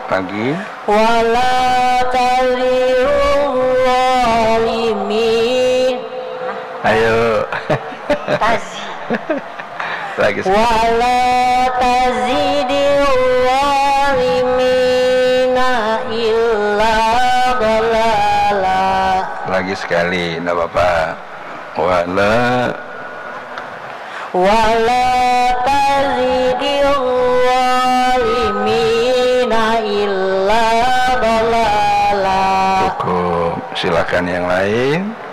Lagi. Wala tazidul zalimin. Ayo. Tazi. Lagi. Wala tazidul zalimina illa dalala. Lagi sekali, enggak apa-apa. Wala tazidil zalimina illa dalala. Cukup. Silakan yang lain.